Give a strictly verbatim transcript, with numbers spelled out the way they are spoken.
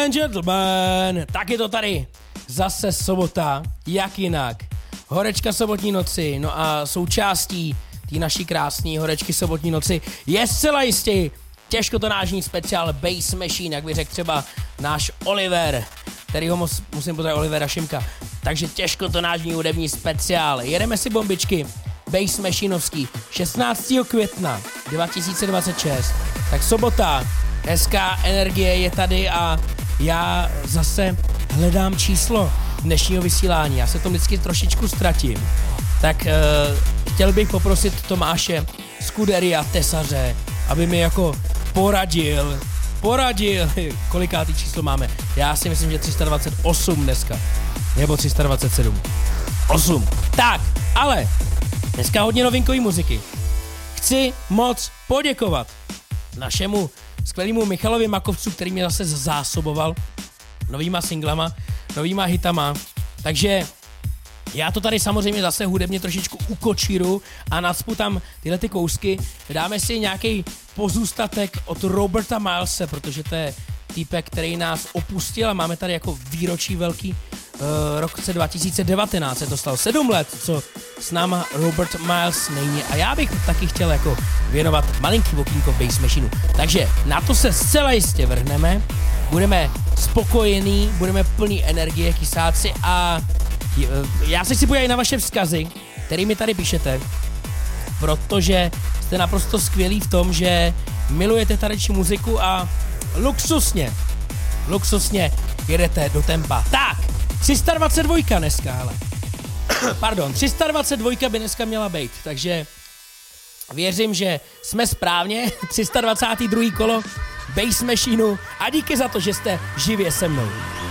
and gentlemen, tak je to tady. Zase sobota, jak jinak. Horečka sobotní noci, no a součástí té naší krásné horečky sobotní noci je zcela jistě těžkotonážní speciál Bass Machine, jak by řekl třeba náš Oliver, který ho mus, musím pozdravit Olivera Šimka. Takže těžkotonážní hudební speciál. Jedeme si bombičky Bass Machineovský šestnáctého května dva tisíce dvacet šest. Tak sobota, hezká energie je tady a já zase hledám číslo dnešního vysílání. Já se to vždycky trošičku ztratím. Tak e, chtěl bych poprosit Tomáše Skuderia Tesaře, aby mi jako poradil, poradil, kolikátý číslo máme. Já si myslím, že tři sta dvacet osm dneska, nebo tři sta dvacet sedm. osm. Tak, ale dneska hodně novinkový muziky. Chci moc poděkovat našemu skvělému Michalovi Makovcu, který mě zase zásoboval novýma singlama, novýma hitama. Takže já to tady samozřejmě zase hudebně trošičku ukočíru a nacpu tam tyhle ty kousky. Dáme si nějaký pozůstatek od Roberta Milese, protože to je týpek, který nás opustil a máme tady jako výročí velký uh, roce dva tisíce devatenáct. Se to stalo sedm let, co s náma Robert Miles není. A já bych taky chtěl jako věnovat malinký okýnko Bass Machineu. Takže na to se zcela jistě vrhneme. Budeme spokojení, budeme plný energie, kysáci a já se chci podívat na vaše vzkazy, který mi tady píšete, protože jste naprosto skvělí v tom, že milujete taneční muziku a luxusně, luxusně jedete do tempa. Tak, tři sta dvacet dva dneska, ale. Pardon, tři sta dvacet dva by dneska měla být, takže věřím, že jsme správně, tři sta dvacet dva kolo Bass Machineu a díky za to, že jste živě se mnou.